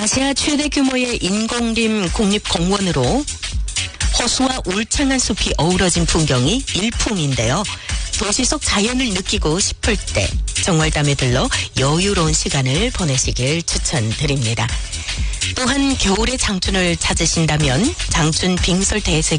아시아 최대 규모의 인공림 국립공원으로 호수와 울창한 숲이 어우러진 풍경이 일품인데요. 도시 속 자연을 느끼고 싶을 때 정월담에 들러 여유로운 시간을 보내시길 추천드립니다. 또한 겨울의 장춘을 찾으신다면 장춘 빙설 대색